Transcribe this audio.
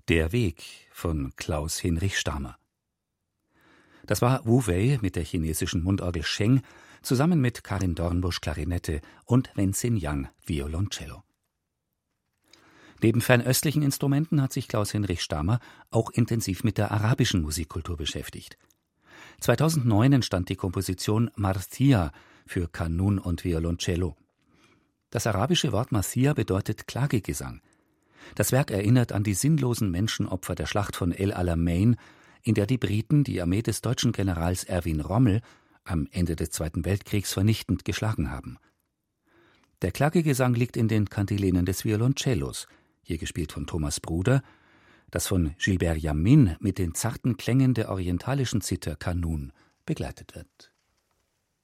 Der Weg von Klaus Hinrich Stamer. Das war Wu Wei mit der chinesischen Mundorgel Sheng zusammen mit Karin Dornbusch Klarinette und Wenxin Yang Violoncello. Neben fernöstlichen Instrumenten hat sich Klaus Hinrich Stamer auch intensiv mit der arabischen Musikkultur beschäftigt. 2009 entstand die Komposition Marthia für Kanun und Violoncello. Das arabische Wort Marthia bedeutet Klagegesang. Das Werk erinnert an die sinnlosen Menschenopfer der Schlacht von El Alamein, in der die Briten die Armee des deutschen Generals Erwin Rommel am Ende des Zweiten Weltkriegs vernichtend geschlagen haben. Der Klagegesang liegt in den Kantilenen des Violoncellos, hier gespielt von Thomas Bruder, das von Gilbert Yamin mit den zarten Klängen der orientalischen Zither Kanun begleitet wird.